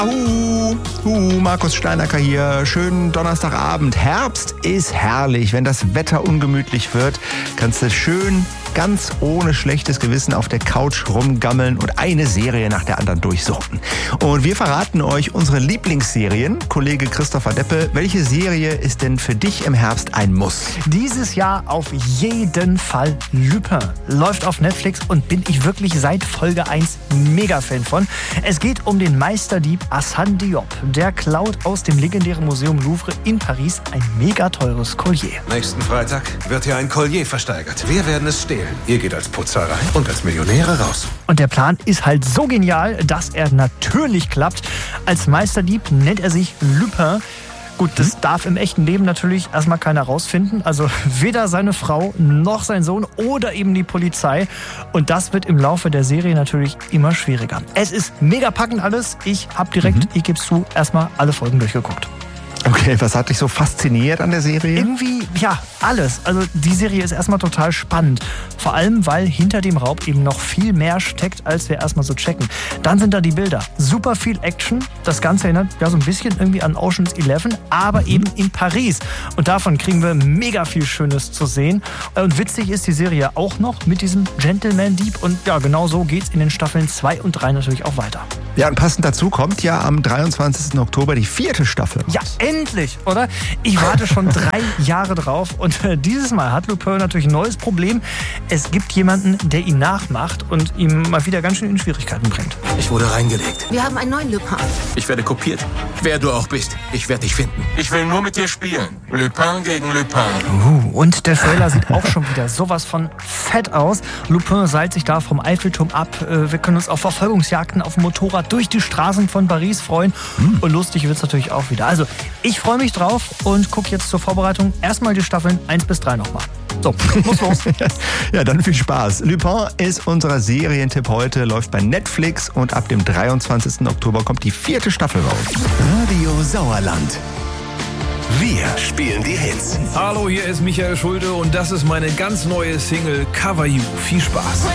Markus Steinacker hier. Schönen Donnerstagabend. Herbst ist herrlich. Wenn das Wetter ungemütlich wird, kannst du schön ganz ohne schlechtes Gewissen auf der Couch rumgammeln und eine Serie nach der anderen durchsuchten. Und wir verraten euch unsere Lieblingsserien. Kollege Christopher Deppe, welche Serie ist denn für dich im Herbst ein Muss? Dieses Jahr auf jeden Fall Lupin. Läuft auf Netflix und bin ich wirklich seit Folge 1 Mega-Fan von. Es geht um den Meisterdieb Arsène Diop. Der klaut aus dem legendären Museum Louvre in Paris ein mega teures Collier. Nächsten Freitag wird hier ein Collier versteigert. Wir werden es stehlen. Ihr geht als Putzer rein und als Millionäre raus. Und der Plan ist halt so genial, dass er natürlich klappt. Als Meisterdieb nennt er sich Lupin. Gut, das darf im echten Leben natürlich erstmal keiner rausfinden. Also weder seine Frau noch sein Sohn oder eben die Polizei. Und das wird im Laufe der Serie natürlich immer schwieriger. Es ist mega packend alles. Ich habe direkt, ich gebe es zu, erstmal alle Folgen durchgeguckt. Okay, was hat dich so fasziniert an der Serie? Irgendwie, ja, alles. Also die Serie ist erstmal total spannend. Vor allem, weil hinter dem Raub eben noch viel mehr steckt, als wir erstmal so checken. Dann sind da die Bilder. Super viel Action. Das Ganze erinnert ja so ein bisschen irgendwie an Ocean's 11, aber eben in Paris. Und davon kriegen wir mega viel Schönes zu sehen. Und witzig ist die Serie auch noch mit diesem Gentleman-Dieb. Und ja, genau so geht's in den Staffeln 2 und 3 natürlich auch weiter. Ja, und passend dazu kommt ja am 23. Oktober die 4. Staffel raus. Ja, endlich, oder? Ich warte schon 3 Jahre drauf und dieses Mal hat Lupin natürlich ein neues Problem. Es gibt jemanden, der ihn nachmacht und ihm mal wieder ganz schön in Schwierigkeiten bringt. Ich wurde reingelegt. Wir haben einen neuen Lupin. Ich werde kopiert. Wer du auch bist, ich werde dich finden. Ich will nur mit dir spielen. Lupin gegen Lupin. Und der Trailer sieht auch schon wieder sowas von fett aus. Lupin seilt sich da vom Eiffelturm ab. Wir können uns auf Verfolgungsjagden auf dem Motorrad durch die Straßen von Paris freuen. Und lustig wird es natürlich auch wieder. Also, ich freue mich drauf und gucke jetzt zur Vorbereitung erstmal die Staffeln 1 bis 3 nochmal. So, muss los. Ja, dann viel Spaß. Lupin ist unser Serientipp heute, läuft bei Netflix und ab dem 23. Oktober kommt die 4. Staffel raus. Radio Sauerland. Wir spielen die Hits. Hallo, hier ist Michael Schulte und das ist meine ganz neue Single Cover You. Viel Spaß.